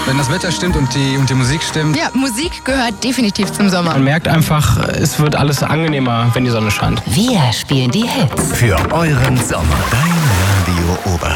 Wenn das Wetter stimmt und die Musik stimmt. Ja, Musik gehört definitiv zum Sommer. Man merkt einfach, es wird alles angenehmer, wenn die Sonne scheint. Wir spielen die Hits. Für euren Sommer. Dein Radio Ober.